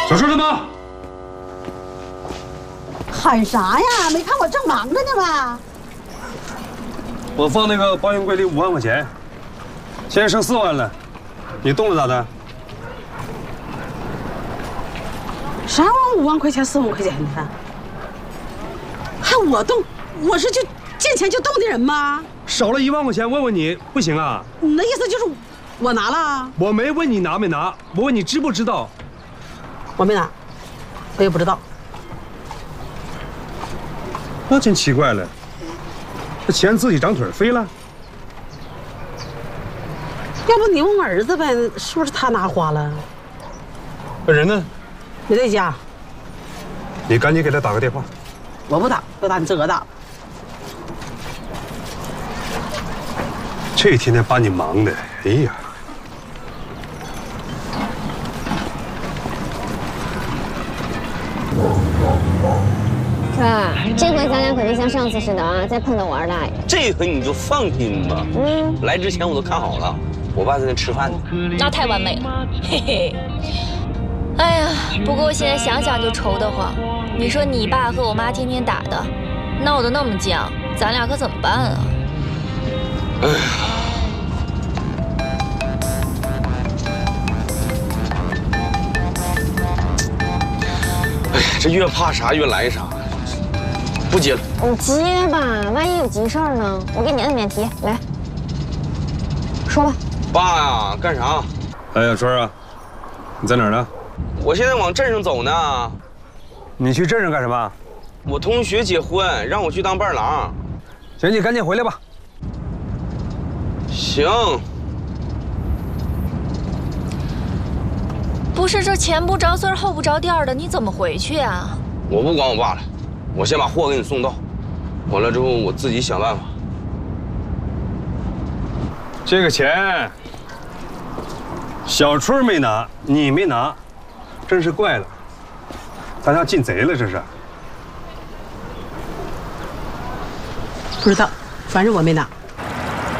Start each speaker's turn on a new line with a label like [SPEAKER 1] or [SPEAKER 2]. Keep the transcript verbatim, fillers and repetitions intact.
[SPEAKER 1] 小春他妈，
[SPEAKER 2] 喊啥呀？没看我正忙着呢吗？
[SPEAKER 1] 我放那个保险柜里五万块钱，现在剩四万了，你动了咋的？
[SPEAKER 2] 啥玩意儿？五万块钱、四万块钱的？还我动？我是就见钱就动的人吗？
[SPEAKER 1] 少了一万块钱，问问你不行啊？
[SPEAKER 2] 你的意思就是我拿了？
[SPEAKER 1] 我没问你拿没拿，我问你知不知道？
[SPEAKER 2] 我没拿，我也不知道。
[SPEAKER 1] 那真奇怪了，这钱自己长腿飞了？
[SPEAKER 2] 要不你问我儿子呗，是不是他拿花了？
[SPEAKER 1] 那人呢？
[SPEAKER 2] 没在家。
[SPEAKER 1] 你赶紧给他打个电话。
[SPEAKER 2] 我不打，我打你自个儿打。
[SPEAKER 1] 这一天天把你忙的，哎呀！
[SPEAKER 3] 哥，这回咱俩可别像上次似的啊，再碰到我二大爷。
[SPEAKER 4] 这回你就放心吧。嗯，来之前我都看好了，我爸在那吃饭呢。
[SPEAKER 5] 那太完美了，嘿嘿。哎呀，不过我现在想想就愁得慌。你说你爸和我妈天天打的，闹得那么僵，咱俩可怎么办啊？
[SPEAKER 4] 哎呀。哎呀，这越怕啥越来啥。不接了。
[SPEAKER 3] 你接吧，万一有急事儿呢？我给你摁免提，来，说吧。
[SPEAKER 4] 爸呀，干啥？
[SPEAKER 1] 哎呀，春儿啊，你在哪儿呢？
[SPEAKER 4] 我现在往镇上走呢。
[SPEAKER 1] 你去镇上干什么？
[SPEAKER 4] 我同学结婚，让我去当伴郎。
[SPEAKER 1] 行，你赶紧回来吧。
[SPEAKER 4] 行。
[SPEAKER 5] 不是这前不着村后不着店的，你怎么回去啊？
[SPEAKER 4] 我不管我爸了，我先把货给你送到，完了之后我自己想办法。
[SPEAKER 1] 这个钱，小春没拿，你没拿，真是怪了，咱家进贼了这是。
[SPEAKER 2] 不知道，反正我没拿。